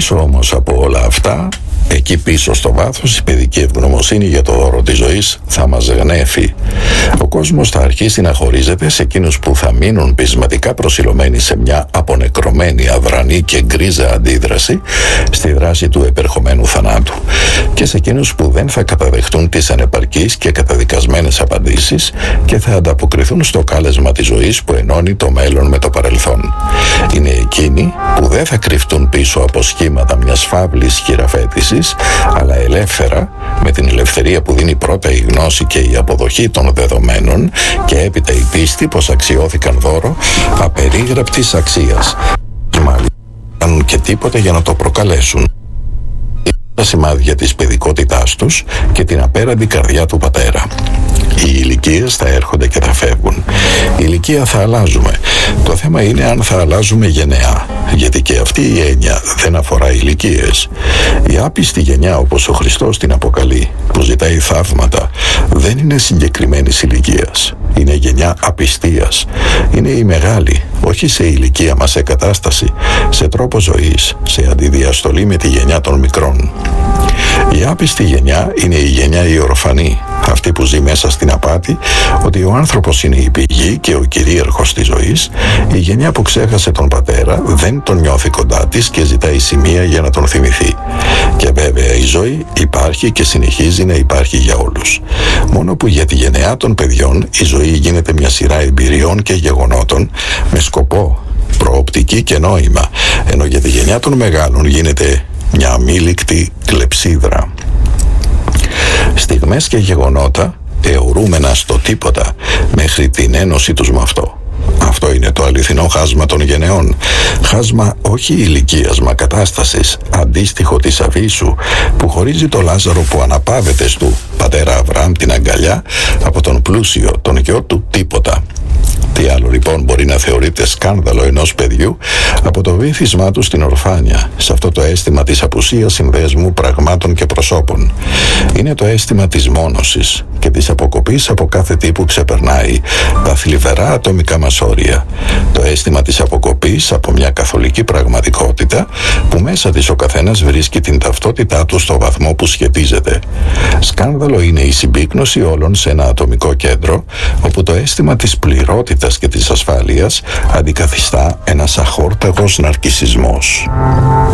Πίσω όμως από όλα αυτά, εκεί πίσω στο βάθος, η παιδική ευγνωμοσύνη για το δώρο της ζωής θα μας γνέφει. Ο κόσμος θα αρχίσει να χωρίζεται σε εκείνους που θα μείνουν πεισματικά προσιλωμένοι σε μια απονεκρωμένη, αδρανή και γκρίζα αντίδραση στη δράση του επερχομένου θανάτου, και σε εκείνους που δεν θα καταδεχτούν τις ανεπαρκείς και καταδικασμένες απαντήσεις και θα ανταποκριθούν στο κάλεσμα της ζωής που ενώνει το μέλλον με το παρελθόν. Είναι εκείνοι που δεν θα κρυφτούν πίσω από σχήματα μιας φαύλης χειραφέτησης, αλλά ελεύθερα, με την ελευθερία που δίνει πρώτα η γνώση και η αποδοχή των δεδομένων και έπειτα η πίστη πως αξιώθηκαν δώρο απερίγραπτης αξίας. Και μάλιστα κάνουν και τίποτε για να το προκαλέσουν. Τα σημάδια της παιδικότητάς τους και την απέραντη καρδιά του πατέρα. Οι ηλικίες θα έρχονται και θα φεύγουν. Η ηλικία θα αλλάζουμε. Το θέμα είναι αν θα αλλάζουμε γενναία, γιατί και αυτή η έννοια δεν αφορά ηλικίες. Η άπιστη γενιά, όπως ο Χριστός την αποκαλεί, που ζητάει θαύματα, δεν είναι συγκεκριμένης ηλικίας. Είναι γενιά απιστίας. Είναι η μεγάλη, όχι σε ηλικία μας, σε κατάσταση, σε τρόπο ζωής, σε αντιδιαστολή με τη γενιά των μικρών. Η άπιστη γενιά είναι η γενιά η ορφανή, αυτή που ζει μέσα στην απάτη ότι ο άνθρωπος είναι η πηγή και ο κυρίαρχος της ζωής, η γενιά που ξέχασε τον πατέρα, δεν τον νιώθει κοντά της και ζητάει σημεία για να τον θυμηθεί. Και βέβαια η ζωή υπάρχει και συνεχίζει να υπάρχει για όλους. Μόνο που για τη γενεά των παιδιών η ζωή γίνεται μια σειρά εμπειριών και γεγονότων με σκοπό, προοπτική και νόημα, ενώ για τη γενιά των μεγάλων γίνεται μια αμήλικτη κλεψίδρα. Στιγμές και γεγονότα αιωρούμενα στο τίποτα μέχρι την ένωση τους με αυτό. Αυτό είναι το αληθινό χάσμα των γενεών. Χάσμα όχι ηλικίας μα κατάστασης, αντίστοιχο της Αβίσου που χωρίζει το Λάζαρο που αναπαύεται στου πατέρα Αβραάμ την αγκαλιά από τον πλούσιο, τον γιο του τίποτα. Τι άλλο λοιπόν μπορεί να θεωρείται σκάνδαλο ενός παιδιού από το βύθισμά του στην ορφάνια, σε αυτό το αίσθημα της απουσίας συνδέσμου πραγμάτων και προσώπων. Είναι το αίσθημα της μόνωσης και της αποκοπής από κάθε τι που ξεπερνάει τα θλιβερά ατομικά μας όρια. Το αίσθημα της αποκοπής από μια καθολική πραγματικότητα που μέσα της ο καθένας βρίσκει την ταυτότητά του στο βαθμό που σχετίζεται. Σκάνδαλο είναι η συμπίκνωση όλων σε ένα ατομικό κέντρο, όπου το αίσθημα της πληρότητας και της ασφάλειας αντικαθιστά ένας αχόρταγος ναρκισσισμός.